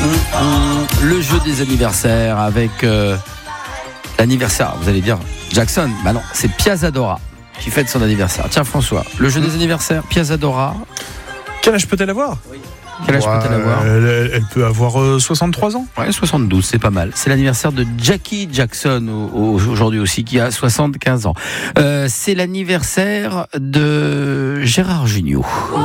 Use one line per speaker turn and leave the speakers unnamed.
Le jeu des anniversaires avec l'anniversaire, vous allez dire Jackson. Bah non, c'est Piazzadora qui fête son anniversaire. Tiens François, le jeu des anniversaires, Piazzadora.
Quel âge peut-elle avoir ?
Quel âge peut-elle avoir ?
Elle peut avoir 63 ans.
Ouais, 72, c'est pas mal. C'est l'anniversaire de Jackie Jackson aujourd'hui aussi, qui a 75 ans. C'est l'anniversaire de Gérard Jugnot.